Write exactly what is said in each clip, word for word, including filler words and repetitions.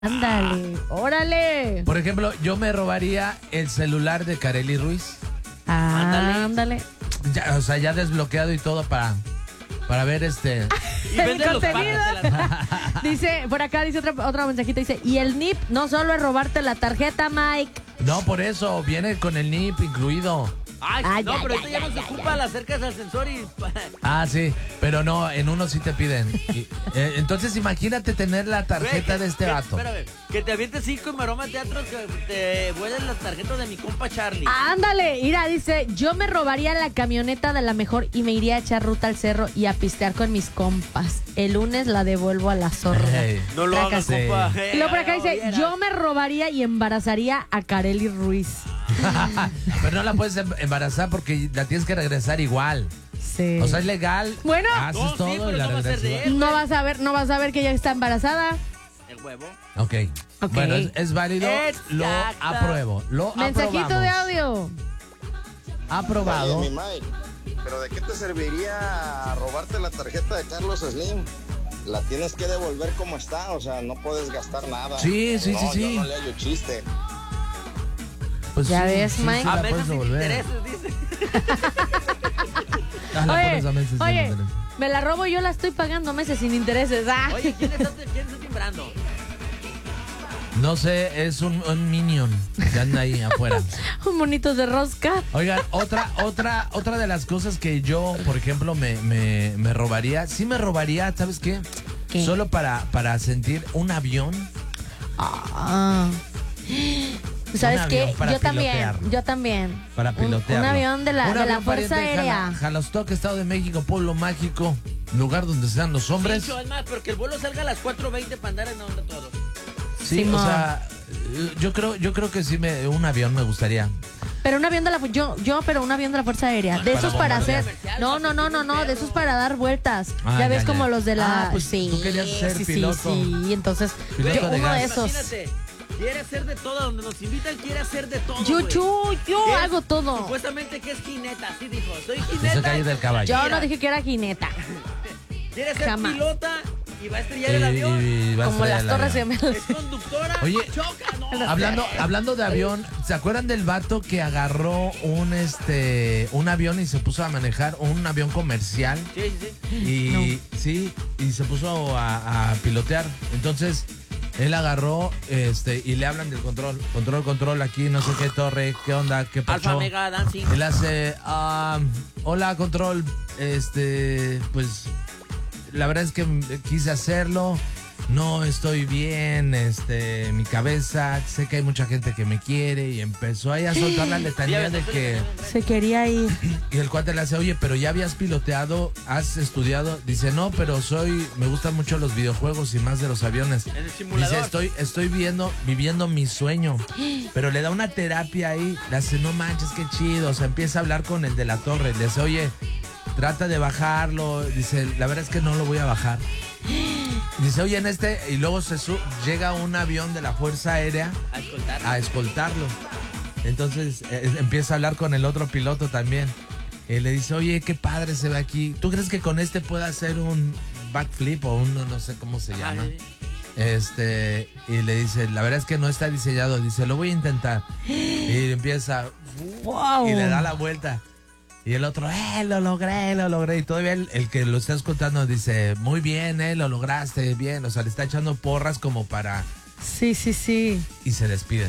Ándale, órale. Por ejemplo, yo me robaría el celular de Kareli Ruiz. Ah, ándale. Ya, o sea, ya desbloqueado y todo para, para ver este... Y El vende los contenido. panes de la... Dice, por acá dice otra, otra mensajita, dice, y el N I P no solo es robarte la tarjeta, Mike. No, por eso, viene con el N I P incluido. Ay, Ay, no, ay, pero ay, esto ya ay, no se ay, ocupa, la acercas al sensor y... Ah, sí, pero no, en uno sí te piden. Y, eh, entonces imagínate tener la tarjeta Güey, de este que- vato. Espérame, que te avientes cinco y maroma teatros que te vuelen las tarjetas de mi compa Charlie. Ándale, mira, dice, yo me robaría la camioneta de la mejor y me iría a echar ruta al cerro y a pistear con mis compas. El lunes la devuelvo a la zorra. Hey. No lo hagas, Sí. compa. Y luego por acá dice, vieras. yo me robaría y embarazaría a Kareli Ruiz. Pero no la puedes em- embarazar porque la tienes que regresar igual. Sí. O sea, es legal. Bueno. haces No, sí, todo pero y la no va a ser regresas de igual. él. No vas a ver, no vas a ver que ella está embarazada. El huevo. Ok. Ok. Bueno, es, es válido. Lo Exacto. apruebo. Lo Mensajito aprobamos. de audio. Aprobado. Oye, mi Mike, ¿pero de qué te serviría robarte la tarjeta de Carlos Slim? La tienes que devolver como está, o sea, no puedes gastar nada. Sí, sí, no, sí, sí. Yo no le hallo chiste. Pues Ya ves, Mike. la A puedes meses sin devolver. intereses, dice. Ah, la Oye, pones a meses sin oye, intereses. me la robo, yo la estoy pagando meses sin intereses. Ah. Oye, ¿quién está, quién está timbrando? No sé, es un, un minion que anda ahí afuera. Un monito de rosca. Oigan, otra, otra, otra de las cosas que yo, por ejemplo, me, me, me robaría, sí me robaría, ¿sabes qué? ¿Qué? Solo para, para sentir un avión. Ah. ¿Sabes Un qué? avión para Yo también, pilotearlo. yo también. Para Un- pilotearlo. Un, avión de la, Un de la avión Fuerza pariente, Aérea. Jala- Jalostoc, Estado de México, pueblo mágico, lugar donde sean los hombres. Cinco, es más, pero que el vuelo salga a las cuatro veinte para andar en onda todos. Sí, Simón. o sea, yo creo, yo creo que sí me, un avión me gustaría. Pero un avión de la fu- yo, yo, pero un avión de la Fuerza Aérea. De Para esos para bombardear. hacer. No, no, no, no, no. De esos para dar vueltas. Ah, ya ya, ves ya. como los de la. Ah, pues, sí, tú querías ser sí, piloto. Sí, sí. Entonces, Piloto yo, de uno gas. de esos. Imagínate, quiere hacer de todo, donde nos invitan quiere hacer de todo. Yo, güey. yo, yo ¿Qué? hago todo. Supuestamente que es jineta, así dijo. Soy Hizo jineta. calle del caballo. Yo Mira, no dije que era jineta. Quiere ser jamás. pilota y va a estrellar Y- el avión. y va a Como estrellar las el Torres avión. Gemelas. Es conductora. Oye, choca, no. Hablando, hablando de avión, ¿se acuerdan del vato que agarró un este un avión y se puso a manejar un avión comercial? Sí, sí, sí. Y sí, y se puso a, a pilotear. Entonces, él agarró este y le hablan del control. Control, control, aquí, no sé qué torre, qué onda, qué Alfa pasó. Mega Dancing. Él hace, ah, hola, control, este, pues, la verdad es que quise hacerlo, no estoy bien, este, mi cabeza, sé que hay mucha gente que me quiere, y empezó ahí a soltar la letanía de que, Se quería ir. y el cuate le hace, oye, pero ya habías piloteado, has estudiado, dice, no, pero soy, me gustan mucho los videojuegos y más de los aviones. En el simulador. Dice, estoy, estoy viendo, viviendo mi sueño. Pero le da una terapia ahí. Le hace, no manches, qué chido. O sea, empieza a hablar con el de la torre. Le dice, oye, trata de bajarlo. Dice, la verdad es que no lo voy a bajar. Dice, oye, en este... Y luego se su llega un avión de la Fuerza Aérea A escoltar. a escoltarlo. Entonces eh, empieza a hablar con el otro piloto también. Y le dice, oye, qué padre se ve aquí. ¿Tú crees que con este pueda hacer un backflip o un, no sé cómo se llama? Ay, Este, y le dice, la verdad es que no está diseñado. Dice, lo voy a intentar. Y empieza, Wow. y le da la vuelta. Y el otro, eh, lo logré, lo logré. Y todavía el, el que lo está escuchando dice, muy bien, eh, lo lograste, bien. O sea, le está echando porras como para... Sí, sí, sí. Y se despiden.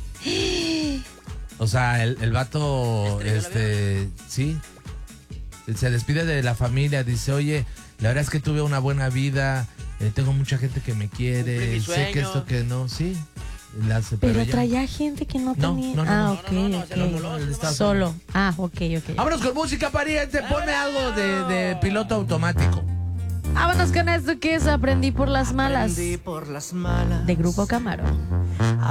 O sea, el, el vato, ¿Estrelló el este, sí, se despide de la familia, dice, oye, la verdad es que tuve una buena vida, eh, tengo mucha gente que me quiere, Cumplí mi sé que sueño. esto que no, sí. la hace, Pero ya. traía gente que no No, tenía. no, no, ah, no, ok, no, no, no, ok. se lo voló, él estaba Solo. Ah, ok, ok. Vámonos con música, pariente, ponme algo de, de piloto automático. Vámonos con esto que es Aprendí por las malas. Aprendí por las malas De Grupo Camarón. a